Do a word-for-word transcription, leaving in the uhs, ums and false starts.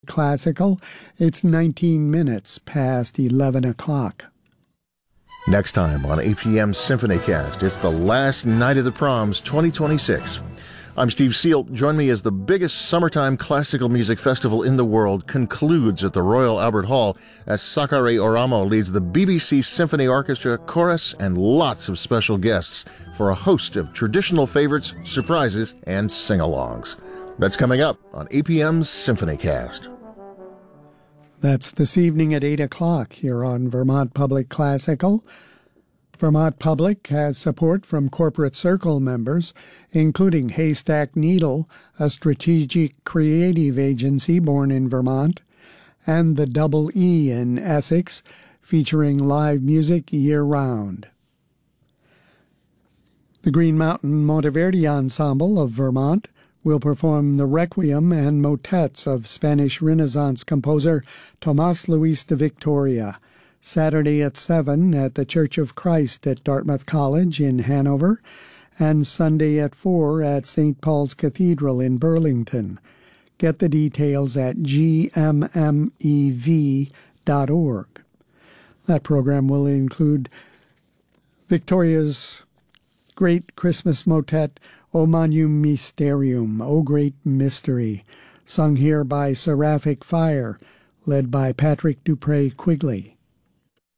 Classical. It's nineteen minutes past eleven o'clock. Next time on A P M SymphonyCast, it's the last night of the proms twenty twenty-six. I'm Steve Seal. Join me as the biggest summertime classical music festival in the world concludes at the Royal Albert Hall as Sakari Oramo leads the B B C Symphony Orchestra, chorus, and lots of special guests for a host of traditional favorites, surprises, and sing-alongs. That's coming up on A P M's SymphonyCast. That's this evening at eight o'clock here on Vermont Public Classical. Vermont Public has support from Corporate Circle members, including Haystack Needle, a strategic creative agency born in Vermont, and the Double E in Essex, featuring live music year-round. The Green Mountain Monteverdi Ensemble of Vermont will perform the Requiem and motets of Spanish Renaissance composer Tomás Luis de Victoria, Saturday at seven at the Church of Christ at Dartmouth College in Hanover, and Sunday at four at Saint Paul's Cathedral in Burlington. Get the details at g m m e v dot org. That program will include Victoria's great Christmas motet, O Magnum Mysterium, O Great Mystery, sung here by Seraphic Fire, led by Patrick Dupre Quigley.